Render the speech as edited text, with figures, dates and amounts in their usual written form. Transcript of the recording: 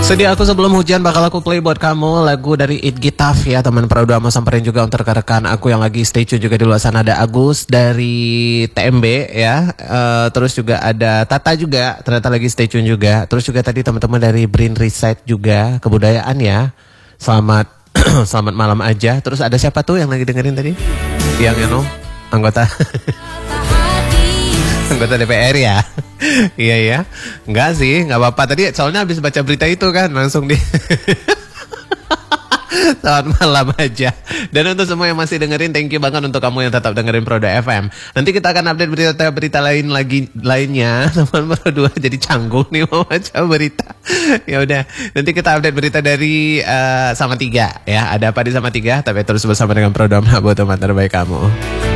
Sedih aku sebelum hujan bakal aku play buat kamu lagu dari It Gitaf ya teman Praudo. Mau samperin juga untuk rekan-rekan aku yang lagi stay tune juga di luar sana. Ada Agus dari TMB ya, terus juga ada Tata juga ternyata lagi stay tune juga. Terus juga tadi teman-teman dari Brin Reset juga kebudayaan ya. Selamat selamat malam aja. Terus ada siapa tuh yang lagi dengerin tadi? Yang anggota anggota DPR ya. Iya ya. Enggak sih, enggak apa-apa. Tadi soalnya habis baca berita itu kan langsung di selamat malam aja. Dan untuk semua yang masih dengerin, thank you banget untuk kamu yang tetap dengerin Praudo FM. Nanti kita akan update berita-berita lainnya. Teman Praudo jadi canggung nih mau baca berita. Ya udah, nanti kita update berita dari Sama Tiga ya. Ada apa di Sama Tiga? Tapi terus bersama dengan Praudo buat teman terbaik kamu.